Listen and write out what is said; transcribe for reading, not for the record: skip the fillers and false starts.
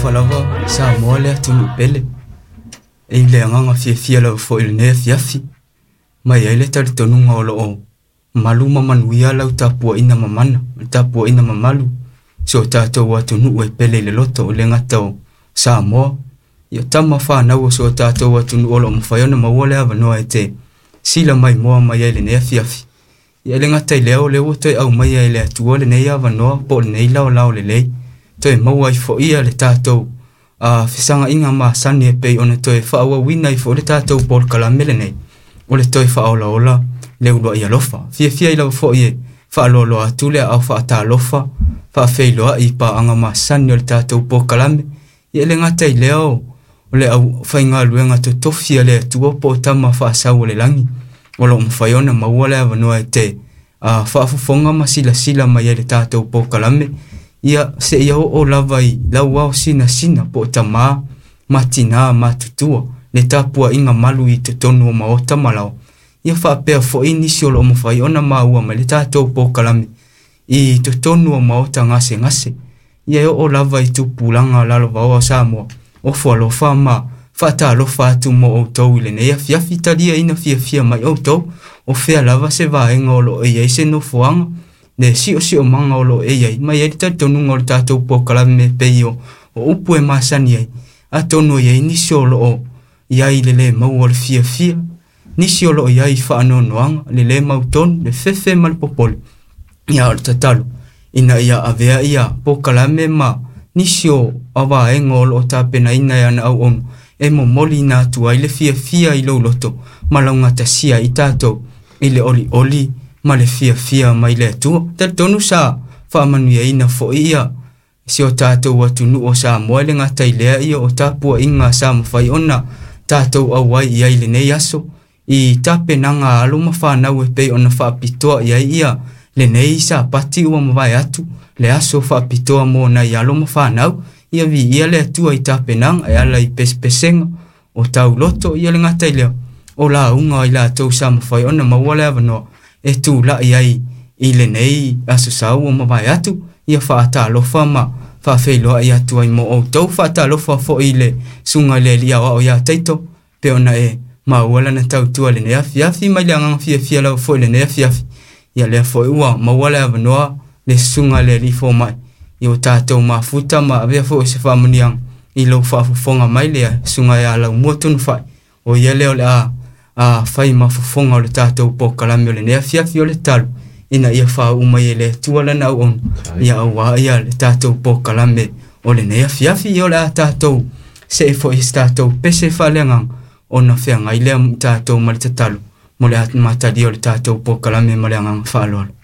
falava sa mole tunu pele e le nganga fia la fo il ne fiafi mai ele tar tonu ngolo o malu manuia la tapua ina mamana tapua ina mamalu so tato watu nu e pele le loto le ngato sa mo ya tama fa na wo so tato watu nu olo mfayona mawole ava no ete sila mai mo mai ele ne fiafi ya le ngata leo le wo toi au mai ele tuole ne ava no po ne lao le toi mawai fo ia le tato fisanga inga ma sani pe ona toi fa wa wina I fo le tato pol kala melene o le toi fa ola le ulo ia lofa fia ila fo ie fa lo atule au fa ta lofa fa feilo I pa anga ma sani o le tato pol kala me ia le ngata leo o le au fa inga luenga to tofia le tuo po tama fa sa o le langi o lo mfayona ma wala ava no te fa fonga ma sila ma ia le tato pol kala me ia se ia o lavai lawa sina po tama matina matutua le tapua inga malu I te tonu ma o tamalao ia fa pe fo inisio lo mo fai ona ma ua ma le tato po kalami I te tonu ma o ngase ia o lavai tu pulanga lalo va sa mo o fo lo fa ma fa ta lo fa tu mo o to ile ne ia fia fitalia ina fia mai o to o fea lava se va engolo ia se no foanga ne si o manga o lo ei mai e ta tonu ngol tato po kala me peio o upu e masani ai a tonu ye ni solo o ia le mau o fia ni solo ia I fa no noanga le mau ton le fefe mal popol ia o tatalo ina ia avea ia po kala me ma ni sio ava e ngol o tapena ina ia na au on e mo molina tu ai le fia I lo loto malonga tasia I tato ile oli ma le fia mai le tu ta tonu sa fa manuia ina fo ia si o tato watu nu o sa mo le ngata ile ia o tapua inga sa mo fai ona tato awai ia ile ne yaso I tape nanga alu ma fa na we pe ona fa pitoa ia le nei sa pati o mo vai atu le aso fa pitoa mo na ia lo ma fa na ia vi ia le tu I tape nang ia la I pespesenga o tau loto ia le ngata ile o la unga ila to sa mo fai ona ma wala no e tu la iai I le nei aso sau o mawai atu ia fa ta lo fa ma fa feilo ia tu ai mo o tau fa ta lo fa fo ile sunga le lia o ia taito pe ona e ma wala na tau tu le nei afi mai le anga fia la fo le nei afi ia le fo ua ma wala no le sunga le li fo mai io tato ma futa ma ave fo se fa muniang I lo fa fonga mai le sunga ia la motun fa o ia le fai ma fofonga o le tato po kalame o le nea fiafi o le talo ina ia fa umai le tuala na on ia awa ia le tato po kalame o le nea fiafi o le tato se fo I tato pese fa lengang o na fea ngai le tato ma le tatalo mo le atmata di o le tato po kalame ma le ngang fa lolo